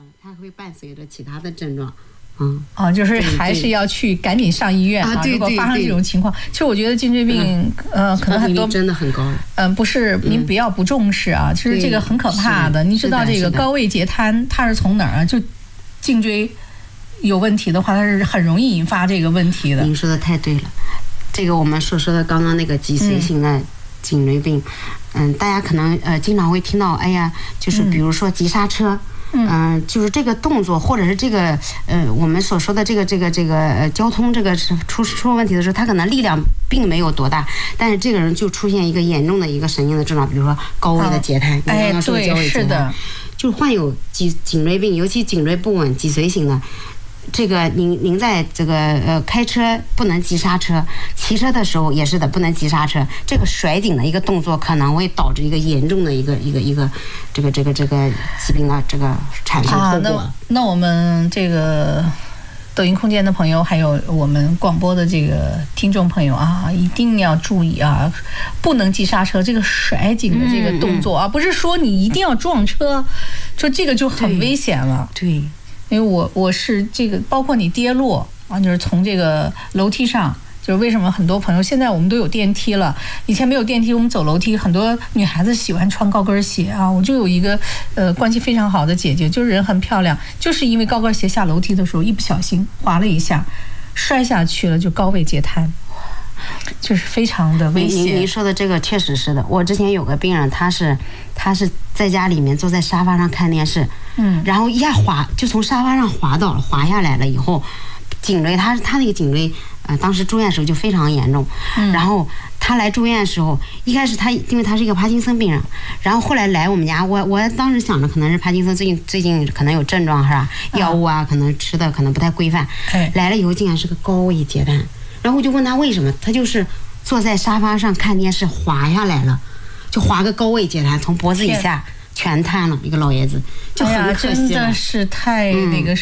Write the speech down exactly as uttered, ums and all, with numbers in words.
它会伴随着其他的症状。嗯， 哦，就是还是要去赶紧上医院啊！ 啊对对对， 如果发生这种情况，其实我觉得颈椎病，嗯、呃，可能很多真的很高。 嗯、呃，不是，您不要不重视啊，其实这个很可怕的。你知道这个高位截瘫，它是从哪儿啊？就颈椎有问题的话，它是很容易引发这个问题的。 您说的太对了，这个我们所说的刚刚那个脊髓型的颈椎病，嗯，嗯大家可能呃经常会听到，哎呀，就是比如说急刹车。嗯、呃，就是这个动作，或者是这个呃，我们所说的这个这个这个呃交通这个是出出问题的时候，他可能力量并没有多大，但是这个人就出现一个严重的一个神经的症状，比如说高位的截瘫。 哦、哎，对，是的， 就患有脊颈椎病，尤其颈椎不稳、脊髓型的。这个您您在这个呃开车不能急刹车，骑车的时候也是的，不能急刹车。这个甩颈的一个动作可能会导致一个严重的一个一个一个这个这个这个疾病的这个产生后果。 啊、那那我们这个抖音空间的朋友，还有我们广播的这个听众朋友啊，一定要注意啊，不能急刹车。这个甩颈的这个动作啊，嗯嗯不是说你一定要撞车，说这个就很危险了。 对。对因为我我是这个，包括你跌落啊，就是从这个楼梯上，就是为什么很多朋友现在我们都有电梯了，以前没有电梯，我们走楼梯，很多女孩子喜欢穿高跟鞋啊。我就有一个呃关系非常好的姐姐，就是人很漂亮，就是因为高跟鞋下楼梯的时候一不小心滑了一下，摔下去了，就高位截瘫。就是非常的危险。 您您说的这个确实是的。我之前有个病人，他是他是在家里面坐在沙发上看电视，嗯，然后一下滑就从沙发上滑倒了，滑下来了以后，颈椎他他那个颈椎呃当时住院的时候就非常严重，嗯，然后他来住院的时候，一开始他因为他是一个帕金森病人，然后后来来我们家，我我当时想着可能是帕金森最近最近可能有症状是吧？药物啊，可能吃的可能不太规范，哎，来了以后竟然是个高位截瘫。然后我就问他为什么，他就是坐在沙发上看电视滑下来了，就滑个高位截瘫，从脖子以下全瘫了，一个老爷子，就很可惜了。 哎呀，真的是太那个。